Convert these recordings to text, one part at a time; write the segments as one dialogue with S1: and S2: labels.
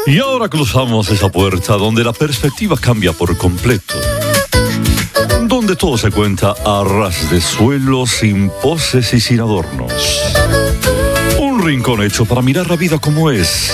S1: Y ahora cruzamos esa puerta donde la perspectiva cambia por completo. Donde todo se cuenta a ras de suelo, sin poses y sin adornos. Un rincón hecho para mirar la vida como es.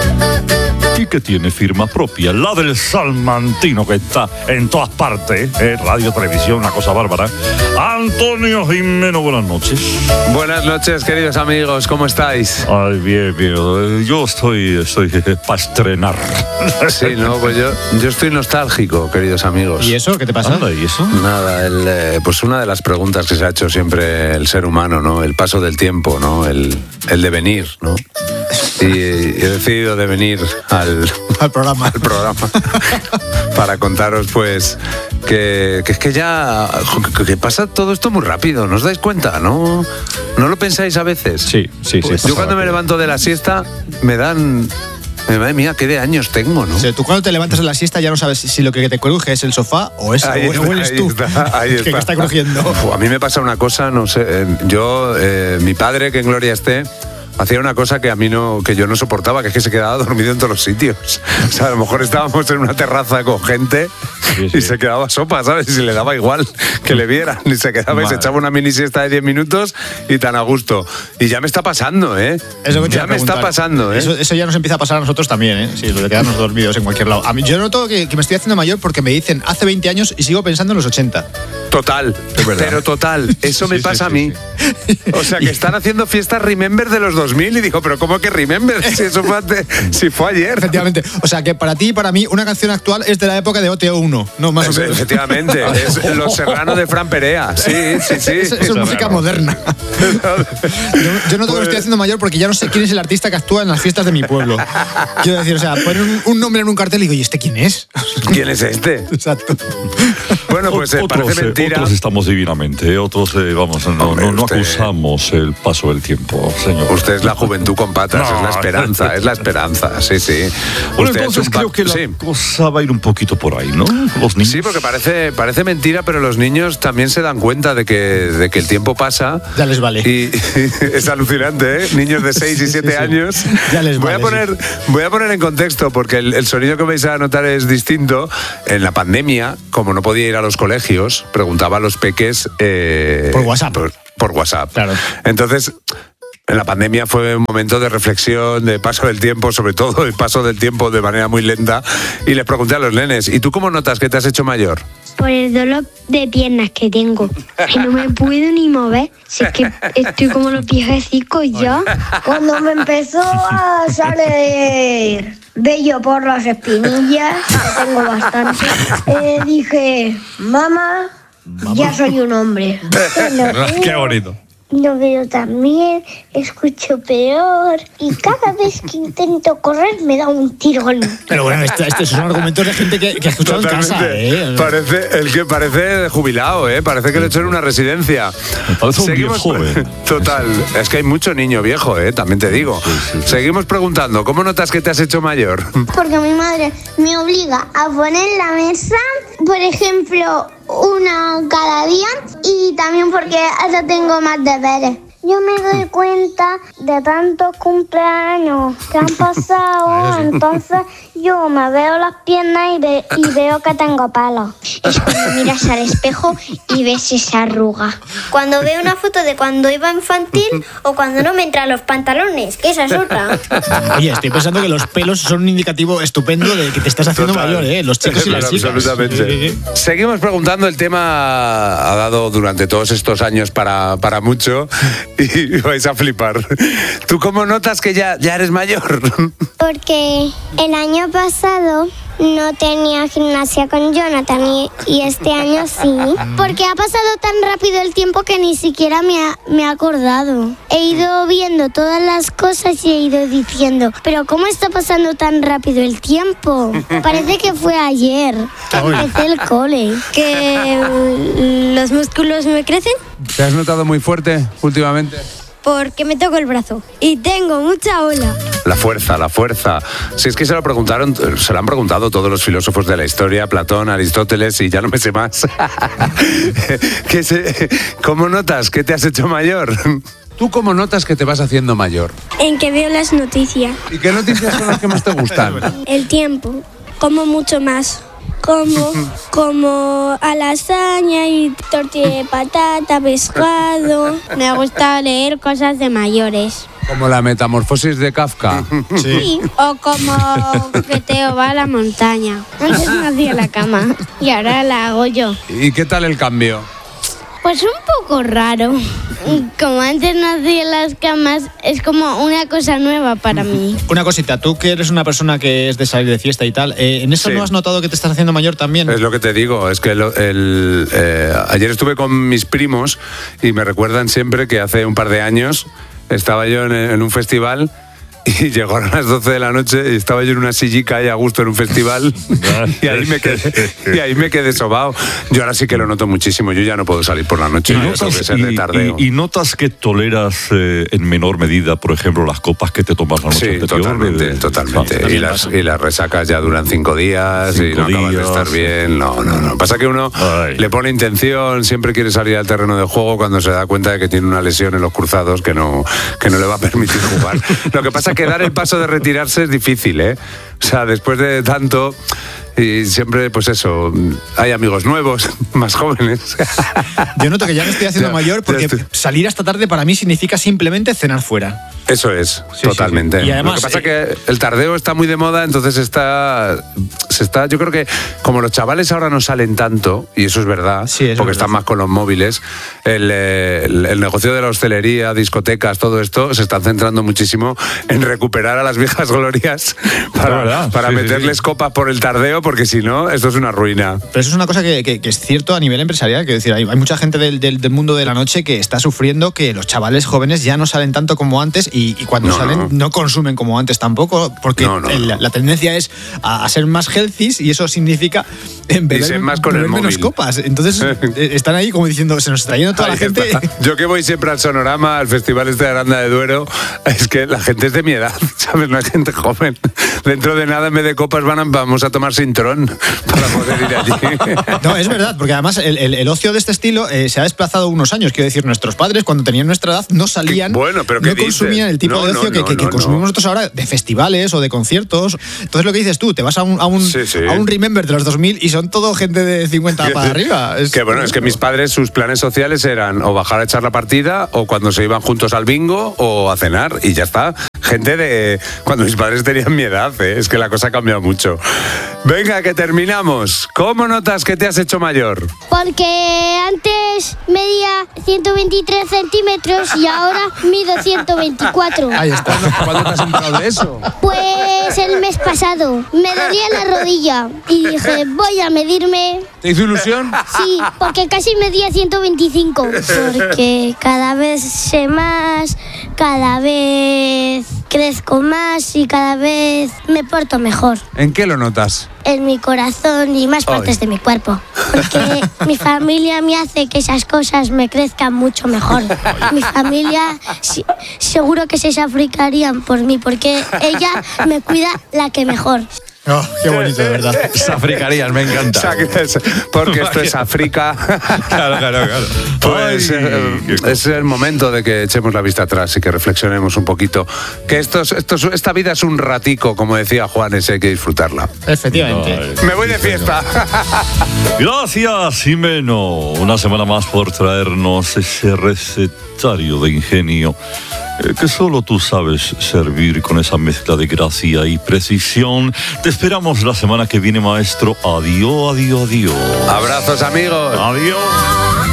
S1: Y que tiene firma propia, la del salmantino, que está en todas partes, radio, televisión, una cosa bárbara. Antonio Jimeno, buenas noches.
S2: Buenas noches, queridos amigos, ¿cómo estáis?
S1: Ay, bien. Yo estoy para estrenar.
S2: Sí, no, pues yo estoy nostálgico, queridos amigos.
S3: ¿Y eso? ¿Qué te pasa?
S1: Anda, ¿y eso?
S2: Nada, pues una de las preguntas que se ha hecho siempre el ser humano, ¿no? El paso del tiempo, ¿no? El devenir, ¿no? Y he decidido devenir al
S3: programa.
S2: Para contaros, pues, que es que ya que pasa todo esto muy rápido, ¿no os dais cuenta? ¿No lo pensáis a veces?
S1: Sí.
S2: Yo cuando me levanto de la siesta me dan... Madre mía, qué de años tengo, ¿no?
S3: O sea, tú cuando te levantas en la siesta ya no sabes si lo que te cruje es el sofá o eres tú.
S2: Ahí está.
S3: Que está crujiendo.
S2: A mí me pasa una cosa, no sé, mi padre, que en gloria esté, hacía una cosa que yo no soportaba, que es que se quedaba dormido en todos los sitios. O sea, a lo mejor estábamos en una terraza con gente y se quedaba sopa, ¿sabes? Y le daba igual que le vieran. Y se quedaba y se echaba una mini siesta de 10 minutos y tan a gusto. Y ya me está pasando, ¿eh? Ya me está pasando, ¿eh?
S3: Eso ya nos empieza a pasar a nosotros también, ¿eh? Sí, lo de quedarnos dormidos en cualquier lado. A mí, yo noto que me estoy haciendo mayor porque me dicen hace 20 años y sigo pensando en los 80.
S2: Total, pero total. Eso me pasa a mí. O sea, que están haciendo fiestas Remember de los 2000 y digo, pero ¿cómo que Remember? Si fue ayer.
S3: Efectivamente. O sea, que para ti y para mí una canción actual es de la época de OT1, no más o menos.
S2: Efectivamente, es Los Serrano de Fran Perea. Sí.
S3: Es música moderna. Yo noto que me estoy haciendo mayor porque ya no sé quién es el artista que actúa en las fiestas de mi pueblo. Quiero decir, o sea, poner un nombre en un cartel y digo, ¿y este quién es?
S2: ¿Quién es este?
S3: Exacto.
S2: Bueno, pues parece mentira.
S1: Otros estamos divinamente, otros, no acusamos el paso del tiempo, señor.
S2: Usted es la juventud con patas, es la esperanza, sí.
S1: Bueno, entonces creo que la cosa va a ir un poquito por ahí, ¿no? Los niños.
S2: Sí, porque parece mentira, pero los niños también se dan cuenta de que el tiempo pasa.
S3: Ya les vale.
S2: Y es alucinante, ¿eh? Niños de 6 y 7 años.
S3: Ya les vale.
S2: Voy a poner en contexto, porque el sonido que vais a notar es distinto. En la pandemia, como no podía ir a los colegios, preguntaba a los peques...
S3: por WhatsApp.
S2: Por WhatsApp.
S3: Claro.
S2: Entonces... En la pandemia fue un momento de reflexión, de paso del tiempo, sobre todo el paso del tiempo de manera muy lenta. Y les pregunté a los nenes, ¿y tú cómo notas que te has hecho mayor?
S4: Por el dolor de piernas que tengo, que no me puedo ni mover. Si es que estoy como los viejecicos ya.
S5: Cuando me empezó a salir vello por las espinillas, que tengo bastante, dije, mamá, ya soy un hombre.
S3: Qué bonito.
S5: Lo veo también, escucho peor y cada vez que intento correr me da un tirón.
S3: Pero bueno, estos son argumentos de gente que ha escuchado en casa, ¿eh?
S2: Parece jubilado, ¿eh? Parece que le echan una residencia.
S1: Me parece un viejo joven.
S2: Total, es que hay mucho niño viejo, ¿eh? También te digo. Sí. Seguimos preguntando, ¿cómo notas que te has hecho mayor?
S5: Porque mi madre me obliga a poner la mesa, por ejemplo, una cada día, y también porque ahora tengo más deberes. Yo me doy cuenta de tantos cumpleaños que han pasado, entonces yo me veo las piernas y veo que tengo pelo.
S4: Es cuando miras al espejo y ves esa arruga. Cuando veo una foto de cuando iba infantil o cuando no me entran los pantalones, que esa es otra.
S3: Oye, estoy pensando que los pelos son un indicativo estupendo de que te estás haciendo mayor, ¿eh? Los chicos y las chicas.
S2: Absolutamente. Sí. Seguimos preguntando, el tema ha dado durante todos estos años para mucho. Y vais a flipar. ¿Tú cómo notas que ya eres mayor?
S5: Porque el año pasado no tenía gimnasia con Jonathan y este año sí. Porque ha pasado tan rápido el tiempo que ni siquiera me he acordado. He ido viendo todas las cosas y he ido diciendo, pero ¿cómo está pasando tan rápido el tiempo? Parece que fue ayer que empecé el cole.
S4: ¿Que los músculos me crecen?
S2: ¿Te has notado muy fuerte últimamente?
S4: Porque me toco el brazo y tengo mucha ola.
S2: La fuerza. Si es que se lo han preguntado todos los filósofos de la historia, Platón, Aristóteles, y ya no me sé más. ¿Cómo notas que te has hecho mayor? ¿Tú cómo notas que te vas haciendo mayor?
S5: En que veo las noticias.
S2: ¿Y qué noticias son las que más te gustan?
S5: El tiempo. Como mucho más. Como a lasaña y tortilla de patata, pescado. Me gusta leer cosas de mayores.
S2: Como la metamorfosis de Kafka.
S5: Sí. O como que Teo va a la montaña. Antes no hacía la cama y ahora la hago yo.
S2: ¿Y qué tal el cambio?
S5: Pues un poco raro. Como antes no hacía las camas, es como una cosa nueva para mí.
S3: Una cosita, tú que eres una persona que es de salir de fiesta y tal, ¿en eso
S2: Sí.
S3: no has notado que te estás haciendo mayor también?
S2: Es lo que te digo, es que ayer estuve con mis primos y me recuerdan siempre que hace un par de años estaba yo en un festival y llegaron a las 12 de la noche y estaba yo en una sillica ahí a gusto en un festival y ahí me quedé sobao. Yo ahora sí que lo noto muchísimo, yo ya no puedo salir por la noche, yo tengo que ser de tardeo.
S1: Y notas que toleras en menor medida, por ejemplo, las copas que te tomas la noche
S2: Sí,
S1: anterior.
S2: totalmente. Y las resacas ya duran 5 días y
S1: 5
S2: no acabas de
S1: días.
S2: estar bien. No. Pasa que uno
S1: Ay.
S2: le pone intención, siempre quiere salir al terreno de juego cuando se da cuenta de que tiene una lesión en los cruzados que no le va a permitir jugar. Lo que pasa es que dar el paso de retirarse es difícil, ¿eh? O sea, después de tanto... Y siempre, pues eso, hay amigos nuevos, más jóvenes.
S3: Yo noto que ya me estoy haciendo
S2: Ya,
S3: mayor porque
S2: ya estoy.
S3: salir hasta tarde para mí significa simplemente cenar fuera.
S2: Eso es,
S3: Sí,
S2: totalmente.
S3: sí. Y además,
S2: lo que pasa es que el tardeo está muy de moda, entonces se está, yo creo que como los chavales ahora no salen tanto, y eso es verdad,
S3: Sí, eso es
S2: porque
S3: verdad.
S2: están más con los móviles, el negocio de la hostelería, discotecas, todo esto, se está centrando muchísimo en recuperar a las viejas glorias
S1: verdad,
S2: para
S1: sí, sí,
S2: meterles
S1: sí.
S2: copas por el tardeo, porque si no, esto es una ruina.
S3: Pero eso es una cosa que es cierto a nivel empresarial, que decir, hay mucha gente del mundo de la noche que está sufriendo que los chavales jóvenes ya no salen tanto como antes y cuando
S2: No,
S3: salen
S2: no.
S3: no consumen como antes tampoco, porque
S2: No.
S3: la tendencia es a ser más healthy y eso significa beber,
S2: ser más con el
S3: beber menos
S2: móvil.
S3: copas. Entonces están ahí como diciendo, se nos está yendo toda
S2: Ahí
S3: la gente.
S2: está. Yo que voy siempre al Sonorama, al festival de Aranda de Duero, es que la gente es de mi edad, ¿sabes? No hay gente joven. Dentro de nada, en vez de copas, vamos a tomar Sintrón para poder ir allí.
S3: No, es verdad, porque además el ocio de este estilo se ha desplazado unos años. Quiero decir, nuestros padres cuando tenían nuestra edad no salían,
S2: Bueno, pero ¿qué
S3: no
S2: dices?
S3: consumían el tipo
S2: No,
S3: de ocio
S2: no,
S3: que
S2: no,
S3: consumimos
S2: no.
S3: nosotros ahora de festivales o de conciertos. Entonces lo que dices tú, te vas a un
S2: Sí.
S3: Remember de los 2000 y son todo gente de 50 para arriba.
S2: Que bueno, es que mis padres, sus planes sociales eran o bajar a echar la partida o cuando se iban juntos al bingo o a cenar y ya está. Gente de cuando mis padres tenían mi edad, ¿eh? Es que la cosa ha cambiado mucho. Venga, que terminamos. ¿Cómo notas que te has hecho mayor?
S5: Porque antes medía 123 centímetros y ahora mido 124.
S3: Ahí está.
S2: ¿Cuándo te has enterado de eso?
S5: Pues el mes pasado me dolía la rodilla y dije, voy a medirme.
S2: ¿Te hizo ilusión?
S5: Sí, porque casi medía 125. Porque cada vez sé más, cada vez crezco más y cada vez me porto mejor.
S2: ¿En qué lo notas?
S5: En mi corazón y más partes de mi cuerpo. Porque mi familia me hace que esas cosas me crezcan mucho mejor. Mi familia seguro que se sacrificarían por mí porque ella me cuida la que mejor.
S3: Oh, qué bonito, de verdad.
S1: Safricarías, me encanta.
S2: Porque esto es África.
S1: Claro.
S2: Pues
S1: Ay, qué cosa.
S2: es el momento de que echemos la vista atrás y que reflexionemos un poquito. Que esta vida es un ratico, como decía Juan, hay que disfrutarla.
S3: Efectivamente.
S2: Me voy de fiesta.
S1: Gracias, Jimeno. Una semana más por traernos ese recetario de ingenio que solo tú sabes servir con esa mezcla de gracia y precisión. Te esperamos la semana que viene, maestro. Adiós.
S2: Abrazos, amigos.
S1: Adiós.